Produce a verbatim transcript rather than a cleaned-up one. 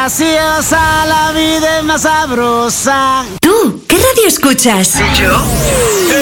graciosa, la vida es más sabrosa. ¿Tú qué radio escuchas? ¿Yo?